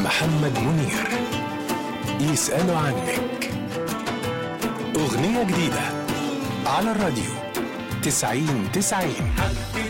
محمد منير. يسألوا عنك، أغنية جديدة على الراديو 90-90.